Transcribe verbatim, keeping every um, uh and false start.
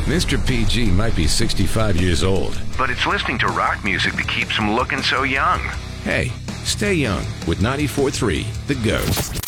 Mister P G might be sixty-five years old, but it's listening to rock music that keeps him looking so young. Hey, stay young with ninety-four point three The Ghost.